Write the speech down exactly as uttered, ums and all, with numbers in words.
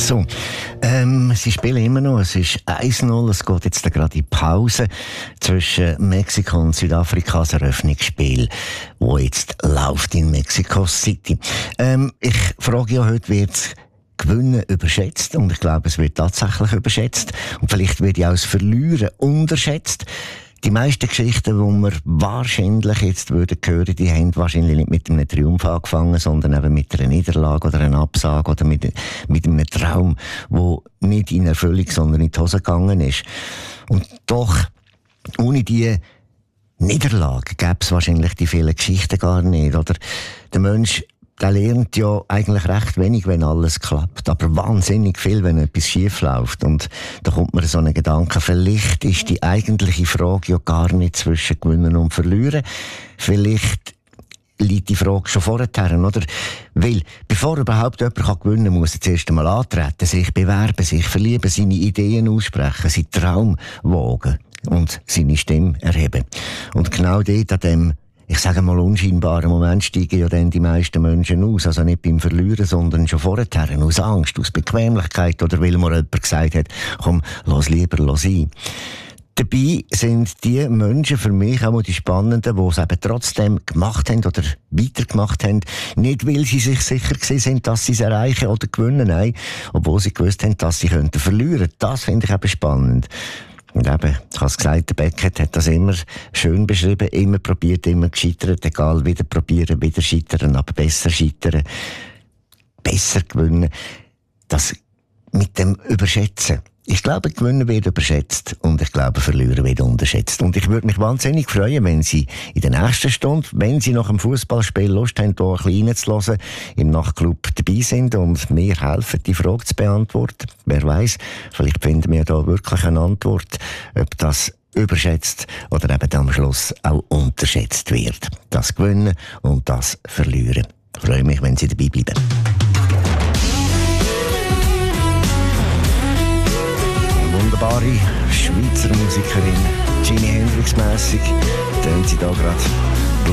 So, ähm, sie spielen immer noch. Es ist eins null. Es geht jetzt gerade in Pause zwischen Mexiko und Südafrika, das Eröffnungsspiel, wo jetzt läuft in Mexico City. Ähm, ich frage ja heute, wird Gewinnen überschätzt, und ich glaube, es wird tatsächlich überschätzt, und vielleicht wird ja auch das Verlieren unterschätzt. Die meisten Geschichten, die wir wahrscheinlich jetzt würden hören, die haben wahrscheinlich nicht mit einem Triumph angefangen, sondern eben mit einer Niederlage oder einer Absage oder mit, mit einem Traum, der nicht in Erfüllung, sondern in die Hose gegangen ist. Und doch, ohne die Niederlage gäbe es wahrscheinlich die vielen Geschichten gar nicht. Oder der Mensch, der lernt ja eigentlich recht wenig, wenn alles klappt, aber wahnsinnig viel, wenn etwas schief läuft. Und da kommt mir so ein Gedanke, vielleicht ist die eigentliche Frage ja gar nicht zwischen Gewinnen und Verlieren. Vielleicht liegt die Frage schon vorher, oder? Weil, bevor überhaupt jemand gewinnen kann, muss er zuerst einmal antreten, sich bewerben, sich verlieben, seine Ideen aussprechen, seinen Traum wagen und seine Stimme erheben. Und genau dort an dem, ich sage mal, unscheinbaren Moment steigen ja dann die meisten Menschen aus. Also nicht beim Verlieren, sondern schon vorher. Aus Angst, aus Bequemlichkeit oder weil mir jemand gesagt hat, komm, lass lieber, lass ein. Dabei sind die Menschen für mich auch die Spannenden, die es eben trotzdem gemacht haben oder weitergemacht haben. Nicht, weil sie sich sicher gewesen sind, dass sie es erreichen oder gewinnen, nein, obwohl sie gewusst haben, dass sie könnten verlieren. Das finde ich eben spannend. Und eben, ich habe es gesagt, der Beckett hat das immer schön beschrieben, immer probiert, immer gescheitert, egal, wieder probieren, wieder scheitern, aber besser scheitern, besser gewinnen. Das mit dem Überschätzen. Ich glaube, Gewinnen wird überschätzt und ich glaube, Verlieren wird unterschätzt. Und ich würde mich wahnsinnig freuen, wenn Sie in der nächsten Stunde, wenn Sie nach dem Fußballspiel Lust haben, hier ein bisschen reinzuhören, im Nachtclub dabei sind und mir helfen, die Frage zu beantworten. Wer weiß, vielleicht finden wir da wirklich eine Antwort, ob das überschätzt oder eben am Schluss auch unterschätzt wird. Das Gewinnen und das Verlieren. Ich freue mich, wenn Sie dabei bleiben. Wunderbare Schweizer Musikerin, Jimi Hendrix-mässig, tönt sie da gerade.